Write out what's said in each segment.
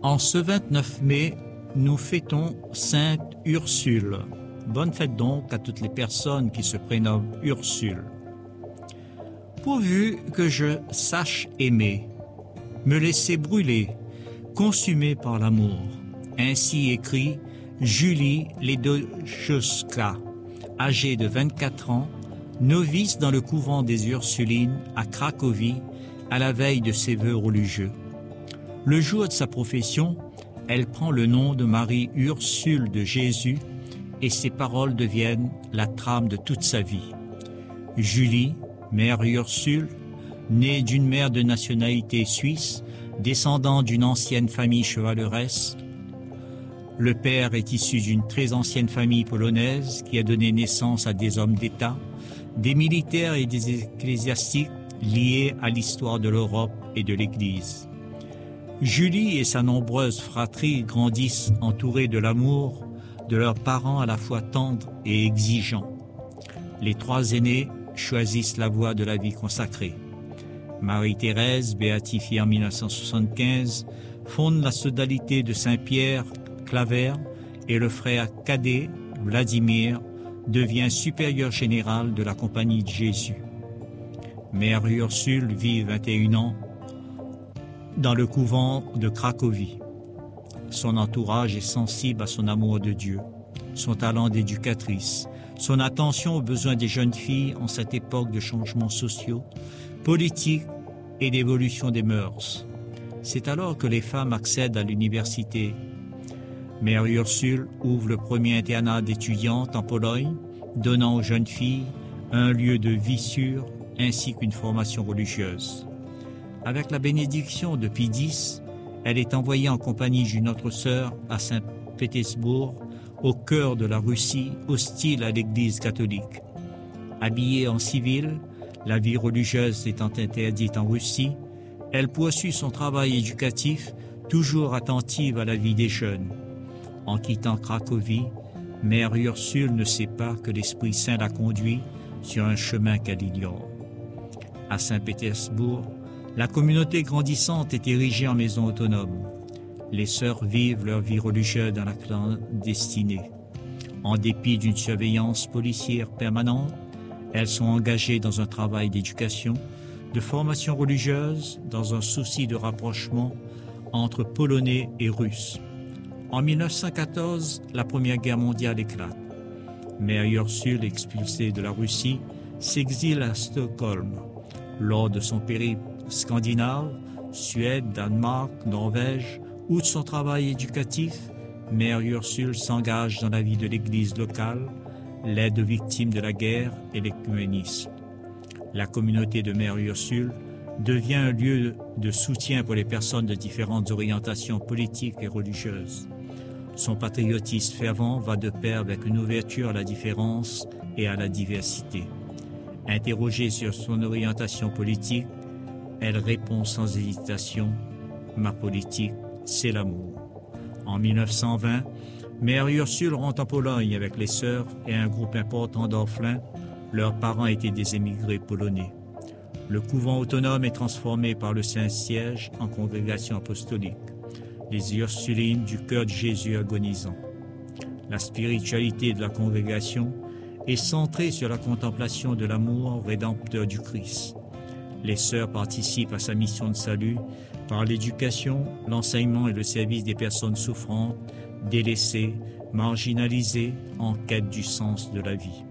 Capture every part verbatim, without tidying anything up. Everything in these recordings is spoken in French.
En ce vingt-neuf mai, nous fêtons Sainte Ursule. Bonne fête donc à toutes les personnes qui se prénomment Ursule. Pourvu que je sache aimer, me laisser brûler, consumé par l'amour. Ainsi écrit Julie Ledochowska, âgée de vingt-quatre ans, novice dans le couvent des Ursulines à Cracovie, à la veille de ses vœux religieux. Le jour de sa profession, elle prend le nom de Marie Ursule de Jésus et ses paroles deviennent la trame de toute sa vie. Julie, mère Ursule, née d'une mère de nationalité suisse, descendant d'une ancienne famille chevaleresque. Le père est issu d'une très ancienne famille polonaise qui a donné naissance à des hommes d'État, des militaires et des ecclésiastiques liés à l'histoire de l'Europe et de l'Église. Julie et sa nombreuse fratrie grandissent entourées de l'amour de leurs parents à la fois tendres et exigeants. Les trois aînés choisissent la voie de la vie consacrée. Marie-Thérèse, béatifiée en mille neuf cent soixante-quinze, fonde la sodalité de Saint-Pierre Claver et le frère cadet, Vladimir, devient supérieur général de la Compagnie de Jésus. Mère Ursule vit vingt et un ans dans le couvent de Cracovie. Son entourage est sensible à son amour de Dieu, son talent d'éducatrice, son attention aux besoins des jeunes filles en cette époque de changements sociaux, politiques et d'évolution des mœurs. C'est alors que les femmes accèdent à l'université. Mère Ursule ouvre le premier internat d'étudiantes en Pologne, donnant aux jeunes filles un lieu de vie sûr ainsi qu'une formation religieuse. Avec la bénédiction de Pie X, elle est envoyée en compagnie d'une autre sœur à Saint-Pétersbourg, au cœur de la Russie, hostile à l'Église catholique. Habillée en civil, la vie religieuse étant interdite en Russie, elle poursuit son travail éducatif, toujours attentive à la vie des jeunes. En quittant Cracovie, Mère Ursule ne sait pas que l'Esprit Saint la conduit sur un chemin qu'elle ignore. À Saint-Pétersbourg, la communauté grandissante est érigée en maison autonome. Les sœurs vivent leur vie religieuse dans la clandestinée. En dépit d'une surveillance policière permanente, elles sont engagées dans un travail d'éducation, de formation religieuse, dans un souci de rapprochement entre Polonais et Russes. En mille neuf cent quatorze, la Première Guerre mondiale éclate. Mère Ursule, expulsée de la Russie, s'exile à Stockholm. Lors de son périple scandinave, Suède, Danemark, Norvège, outre son travail éducatif, Mère Ursule s'engage dans la vie de l'Église locale, l'aide aux victimes de la guerre et l'écuménisme. La communauté de Mère Ursule devient un lieu de soutien pour les personnes de différentes orientations politiques et religieuses. Son patriotisme fervent va de pair avec une ouverture à la différence et à la diversité. Interrogée sur son orientation politique, elle répond sans hésitation « Ma politique, c'est l'amour ». En mille neuf cent vingt, Mère Ursule rentre en Pologne avec les sœurs et un groupe important d'orphelins. Leurs parents étaient des émigrés polonais. Le couvent autonome est transformé par le Saint-Siège en congrégation apostolique. Les Ursulines du cœur de Jésus agonisant. La spiritualité de la congrégation est centrée sur la contemplation de l'amour rédempteur du Christ. Les sœurs participent à sa mission de salut par l'éducation, l'enseignement et le service des personnes souffrantes, délaissées, marginalisées, en quête du sens de la vie.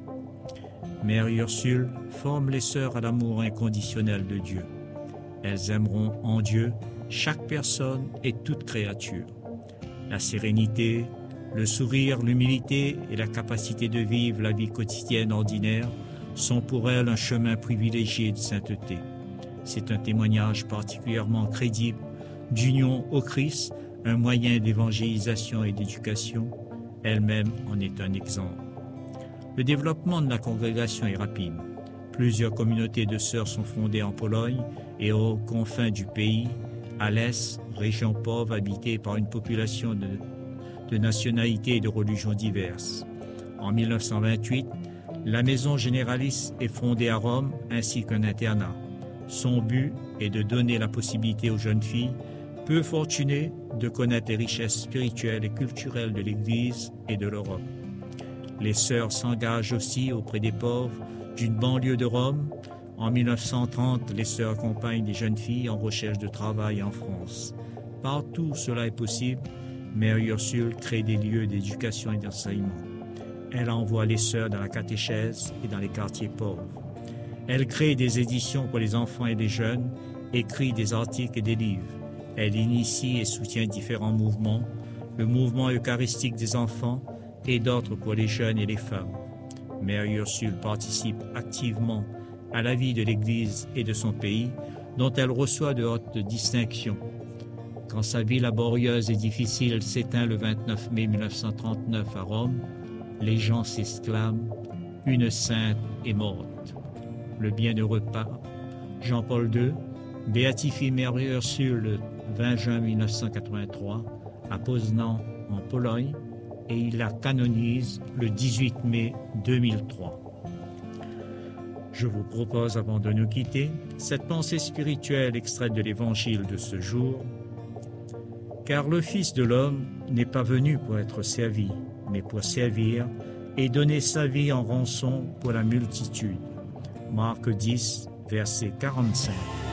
Mère Ursule forme les sœurs à l'amour inconditionnel de Dieu. Elles aimeront en Dieu chaque personne et toute créature. La sérénité, le sourire, l'humilité et la capacité de vivre la vie quotidienne ordinaire sont pour elles un chemin privilégié de sainteté. C'est un témoignage particulièrement crédible d'union au Christ, un moyen d'évangélisation et d'éducation. Elle-même en est un exemple. Le développement de la congrégation est rapide. Plusieurs communautés de sœurs sont fondées en Pologne et aux confins du pays, à l'Est, région pauvre habitée par une population de, de nationalités et de religions diverses. En mille neuf cent vingt-huit, la maison généraliste est fondée à Rome ainsi qu'un internat. Son but est de donner la possibilité aux jeunes filles peu fortunés de connaître les richesses spirituelles et culturelles de l'Église et de l'Europe. Les sœurs s'engagent aussi auprès des pauvres d'une banlieue de Rome. En mille neuf cent trente, les sœurs accompagnent des jeunes filles en recherche de travail en France. Partout où cela est possible, Mère Ursule crée des lieux d'éducation et d'enseignement. Elle envoie les sœurs dans la catéchèse et dans les quartiers pauvres. Elle crée des éditions pour les enfants et les jeunes, écrit des articles et des livres. Elle initie et soutient différents mouvements, le mouvement eucharistique des enfants et d'autres pour les jeunes et les femmes. Mère Ursule participe activement à la vie de l'Église et de son pays, dont elle reçoit de hautes distinctions. Quand sa vie laborieuse et difficile s'éteint le vingt-neuf mai mille neuf cent trente-neuf à Rome, les gens s'exclament « Une sainte est morte ». Le bienheureux pape Jean-Paul deux béatifie Mère Ursule le vingt juin mille neuf cent quatre-vingt-trois à Poznań en Pologne et il la canonise le dix-huit mai deux mille trois. Je vous propose, avant de nous quitter, cette pensée spirituelle extraite de l'Évangile de ce jour. Car le Fils de l'homme n'est pas venu pour être servi, mais pour servir et donner sa vie en rançon pour la multitude. Marc dix, verset quarante-cinq.